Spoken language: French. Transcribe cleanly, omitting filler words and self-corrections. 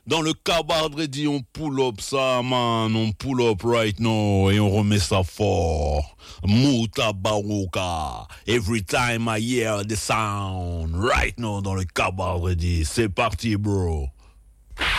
Dans le cabardredi, on pull up ça, man. On pull up right now et on remet ça fort. Muta Baruka. Every time I hear the sound. Right now dans le cabardredi. C'est parti, bro.